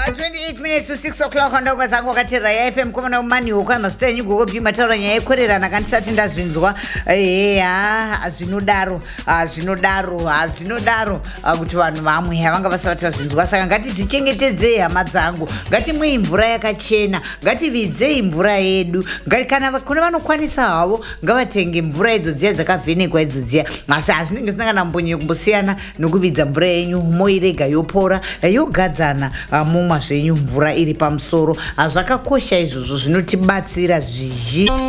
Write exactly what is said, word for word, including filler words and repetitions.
twenty-eight minutes to six o'clock on Dogo zangu wakati Raya F M kumana umani ukwa masute nyugu gopi mataro nye kwerera na kanisati ndazinzwa eh ah azinodaro azinodaro azinodaro kuti vanhu vamwe havanga vasavati vazinzwa saka ngati tichengetedze hama dzangu ngati mwe mvura yakachena ngati vidze mvura yedu ngati kana kuna vanokwanisa havo ngavatenge mvura idzo dziya dzakavhenekwa idzo dziya asi azvinenge zvisina kana mbonyo kumbosiyana nokuvidza mvura yenyu moirega yopora yogadzana mumwa zvenyu mvura iri pamusoro zvakakosha izvozvo zvinotibatsira zvizhi.